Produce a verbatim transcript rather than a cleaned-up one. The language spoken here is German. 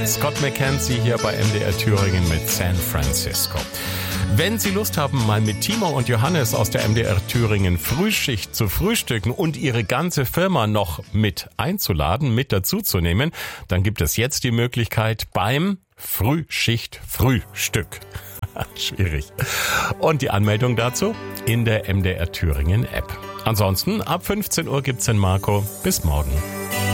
Scott McKenzie hier bei M D R Thüringen mit San Francisco. Wenn Sie Lust haben, mal mit Timo und Johannes aus der M D R Thüringen Frühschicht zu frühstücken und Ihre ganze Firma noch mit einzuladen, mit dazuzunehmen, dann gibt es jetzt die Möglichkeit beim Frühschicht-Frühstück. Schwierig. Und die Anmeldung dazu in der M D R Thüringen App. Ansonsten ab fünfzehn Uhr gibt's den Marco. Bis morgen.